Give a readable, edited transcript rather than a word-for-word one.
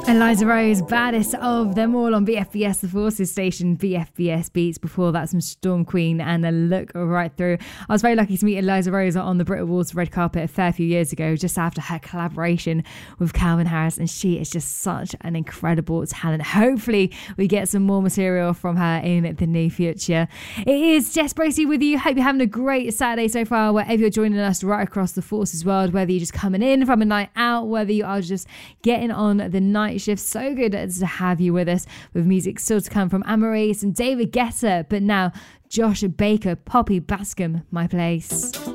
Eliza Rose, baddest of them all on BFBS, the Forces station, BFBS Beats. Before that, some Storm Queen and a Look Right Through. I was very lucky to meet Eliza Rose on the Brit Awards red carpet a fair few years ago, just after her collaboration with Calvin Harris, and she is just such an incredible talent. Hopefully we get some more material from her in the near future. It is Jess Bracey with you. Hope you're having a great Saturday so far, wherever you're joining us right across the Forces world, whether you're just coming in from a night out, whether you are just getting on the night shift. So good to have you with us, with music still to come from Amaris and David Guetta, but now Josh Baker, Poppy Bascom, My Place.